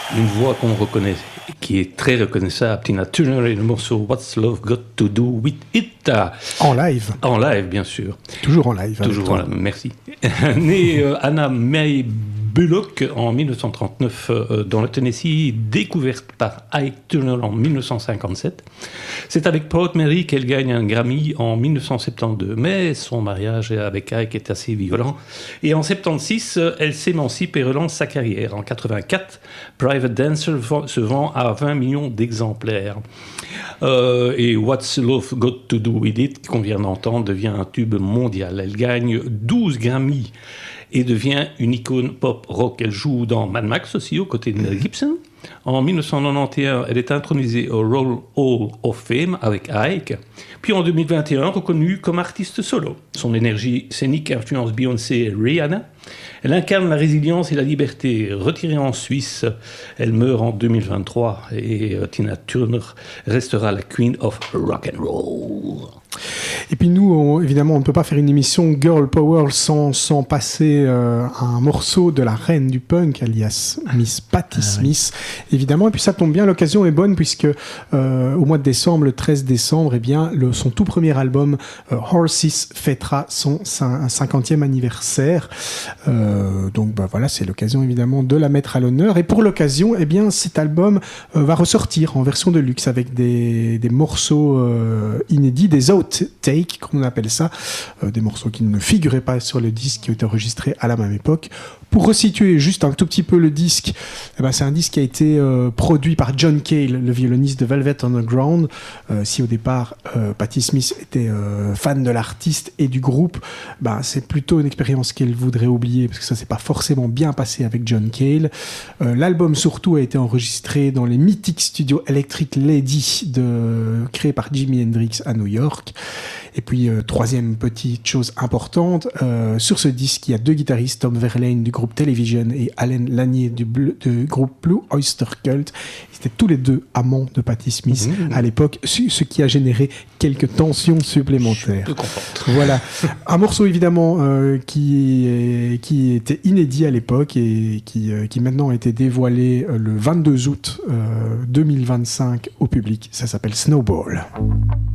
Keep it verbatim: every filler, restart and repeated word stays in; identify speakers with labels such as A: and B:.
A: Une voix qu'on reconnaît, qui est très reconnaissable, Tina Turner et le morceau What's Love Got to Do With It.
B: En live.
A: En live, bien sûr.
B: Toujours en live.
A: Toujours en live, merci. Née euh, Anna Mae Bullock en dix-neuf cent trente-neuf euh, dans le Tennessee, découverte par Ike Turner en dix-neuf cent cinquante-sept. C'est avec Proud Mary qu'elle gagne un Grammy en dix-neuf cent soixante-douze, mais son mariage avec Ike est assez violent. Et en soixante-seize, elle s'émancipe et relance sa carrière. En quatre-vingt-quatre, Private Dancer se vend à vingt millions d'exemplaires. Euh, et What's Love Got to Do With It, qu'on vient d'entendre, devient un tube mondial. Elle gagne douze Grammys et devient une icône pop-rock. Elle joue dans Mad Max aussi, aux côtés de Mel Gibson. En dix-neuf cent quatre-vingt-onze, elle est intronisée au Roll Hall of Fame avec Ike. Puis en deux mille vingt et un, reconnue comme artiste solo. Son énergie scénique influence Beyoncé et Rihanna. Elle incarne la résilience et la liberté. Retirée en Suisse, elle meurt en deux mille vingt-trois et euh, Tina Turner restera la Queen of Rock and Roll.
B: Et puis nous, on, évidemment, on ne peut pas faire une émission Girl Power sans, sans passer euh, un morceau de la reine du punk, alias Miss Patti ah, Smith, oui. Évidemment. Et puis ça tombe bien, l'occasion est bonne puisque euh, au mois de décembre, le treize décembre, eh bien, le, son tout premier album, euh, Horses, fêtera son cinquantième anniversaire. Euh, donc bah, voilà, c'est l'occasion évidemment de la mettre à l'honneur. Et pour l'occasion, eh bien, cet album euh, va ressortir en version de luxe avec des, des morceaux euh, inédits, des outtakes, comme on appelle ça, euh, des morceaux qui ne figuraient pas sur le disque, qui ont été enregistrés à la même époque. Pour resituer juste un tout petit peu le disque, eh ben, c'est un disque qui a été euh, produit par John Cale, le violoniste de Velvet Underground. Euh, si au départ, euh, Patti Smith était euh, fan de l'artiste et du groupe, ben, c'est plutôt une expérience qu'elle voudrait oublier, parce que ça s'est pas forcément bien passé avec John Cale. Euh, l'album surtout a été enregistré dans les mythiques studios Electric Lady de, créés par Jimi Hendrix à New York. Et puis, euh, troisième petite chose importante, euh, sur ce disque, il y a deux guitaristes, Tom Verlaine du groupe Television et Allen Lanier du, Bleu, du groupe Blue Oyster Cult. Ils étaient tous les deux amants de Patti Smith mmh. à l'époque, ce qui a généré quelques tensions supplémentaires. Voilà. Un morceau, évidemment, euh, qui, est, qui était inédit à l'époque et qui, euh, qui maintenant a été dévoilé euh, le vingt-deux août euh, deux mille vingt-cinq au public. Ça s'appelle Snowball.